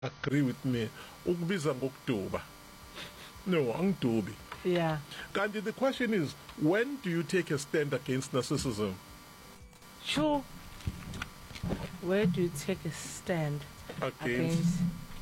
agree with me ukubiza ngokuduba. No, angidubi. Yeah. Kanti the question is, when do you take a stand against narcissism? Sure. Where do you take a stand against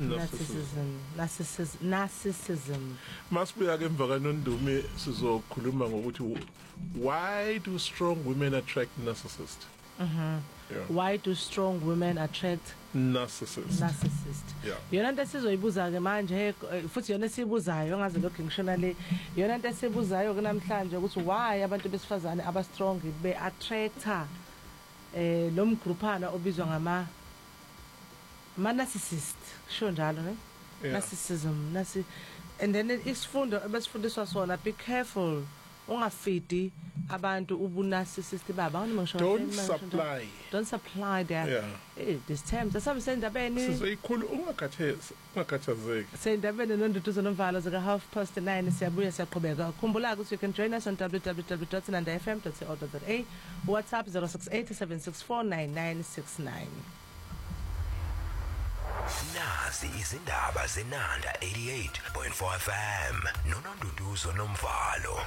narcissism? Masibuya ke emva kaNondumi sizokhuluma ngokuthi why do strong women attract narcissists? Yeah. Why do strong women attract narcissists? Yeah. Yona nto sizoyibuza ke manje futhi yona sibuzayo ngaze lokho ngishona le yona nto sibuzayo ke namhlanje ukuthi why abantu besifazane aba strong be attractor lo mgrupana obizwa ngama narcissist sho njalo ne narcissism and then isifundo besifundiswa sona be careful ungafidi abantu ubunarcissist baba don't supply there these terms asabe sendabeni sizoyikhulu ungakhathazeki sendabeni nonduduzo nomvalo zika 9:30 siyabuya siyaqhubeka khumbula ukuthi you can join us on www.nandafm.co.za WhatsApp 0687649969 Nazi izindaba zenanda 88.4 FM nononduduzo nomvalo.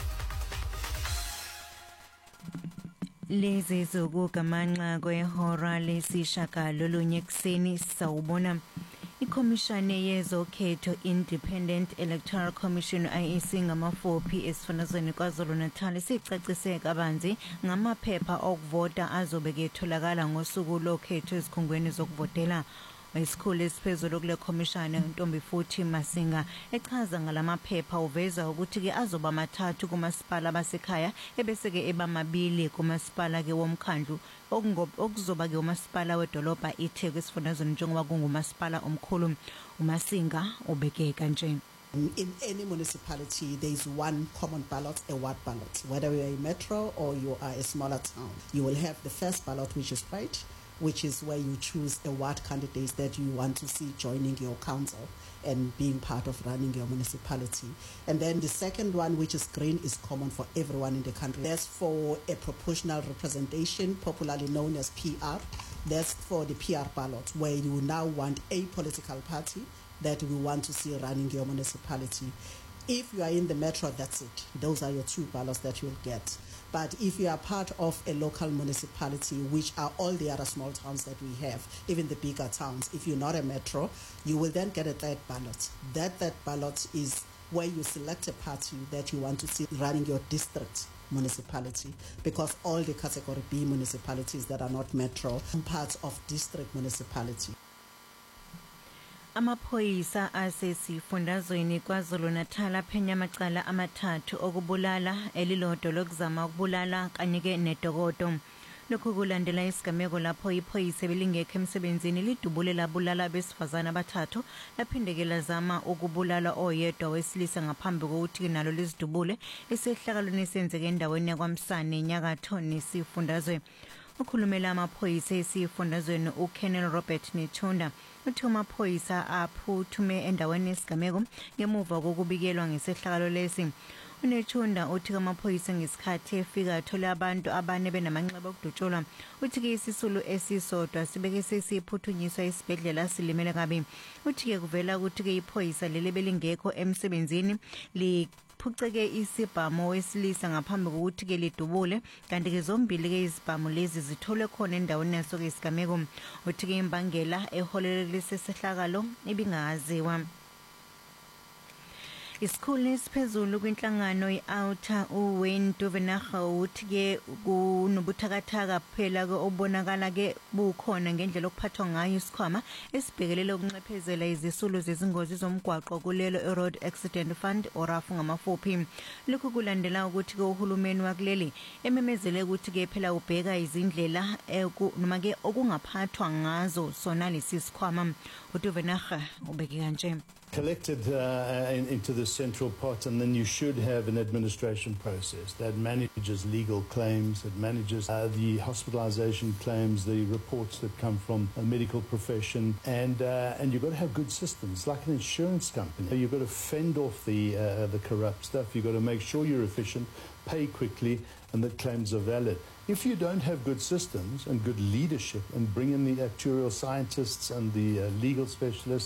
Lezi zokugamanxa kwehora lesishagalolunye kuseni sawubona ikhomishane yezokhetho Independent Electoral Commission IEC ngama-4P esifundazweni KwaZulu-Natal sicacise kabanzi ngamaphepha okuvota azobe etholakala ngosuku lokhetho ezikhungweni zokuvotela. Isikhulu esiphezulu kule khomishana uNtombi futhi Masinga echaza ngalamaphepha uveza ukuthi ke azoba mathathu kumasipala basekhaya ebese ke ebamabili kumasipala ke womkhandlu okuzoba ke umasipala wedolobha iTheku esifundazweni njengoba kungumasipala omkhulu. uMasinga ubeke kanje. In any municipality, there is one common ballot, a ward ballot. Whether you are a metro or you are a smaller town, you will have the first ballot, which is white, which is where you choose a ward candidate that you want to see joining your council and being part of running your municipality. And then the second one, which is green, is common for everyone in the country. That's for a proportional representation, popularly known as PR. That's for the PR ballot, where you now want a political party that we want to see running your municipality. If you are in the metro, that's it. Those are your two ballots that you'll get. But if you are part of a local municipality, which are all the other small towns that we have, even the bigger towns, if you're not a metro, you will then get a third ballot. That third ballot is where you select a party that you want to see running your district municipality, because all the category B municipalities that are not metro are parts of district municipality. Amaphoyisa asesifundazweni KwaZulu-Natal aphenya amacala amathathu okubulala elilodwa lokuzama ukubulala kanye ke nedokodo. Lokhu kulandela isigameko lapho iphoyisa belingekho emsebenzini lidubule labulala besifazana abathathu laphindekela zama ukubulala oyedwa wesilisa ngaphambi kokuthi nalo lizidubule esehlakalweni senzeke endaweni yaKwaMsane enyakatho nesifundazwe. Ukhulumela amaphoyisa esifundazweni uKenneth Robert Nethonda uthi amaphoyisa aphuthume endaweni yesigameko ngemuva kokubikelwa ngesehlakalo lesi. uNethonda uthi amaphoyisa ngesikhathi efika athola abantu abane benamanxeba okudutshulwa uthi ke isisulu esisodwa sibeke sesiphuthunyiswa esibhedlela silimele kabi. Uthi ke kuvela ukuthi ke iphoyisa leli belingekho emsebenzini phuceke isibhamu wesilisa ngaphambi kokuthi ke lidubule kanti ke zombili ke izibhamu lezi zithole khona endaweni yaso ke isigameko. Uthi ke imbangela eholele sesehlakalo ibingaziwa. Isikhulu esiphezulu kwinhlangano iOuta uWayne Duvenaga uthi ke kunobuthakathaka phela ke obonakala ke bukhona ngendlela okuphathwa ngayo isikhwama esibhekelele ukunxephezela izisulu zezingozi zomgwaqo kulelo eRoad Accident Fund orafu ngama-4P. Lokhu kulandela ukuthi ke uhulumeni wakuleli ememezele ukuthi ke phela ubheka izindlela noma ke okungaphathwa ngazo sona lesi sikhwama. uDuvenaga ubeke kanje. Collected into the central pot, and then you should have an administration process that manages legal claims, that manages the hospitalization claims, the reports that come from a medical profession, and you've got to have good systems, like an insurance company. You've got to fend off the corrupt stuff. You've got to make sure you're efficient, pay quickly, and that claims are valid. If you don't have good systems and good leadership and bring in the actuarial scientists and the legal specialists